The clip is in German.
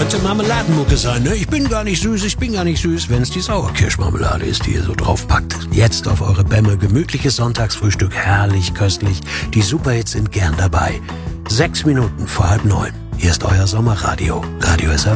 könnte Marmeladenmucke sein, ne? Ich bin gar nicht süß, wenn es die Sauerkirschmarmelade ist, die ihr so draufpackt. Jetzt auf eure Bämme, gemütliches Sonntagsfrühstück, herrlich köstlich. Die Superhits sind gern dabei. 6 Minuten vor 8:30. Hier ist euer Sommerradio, Radio SRF.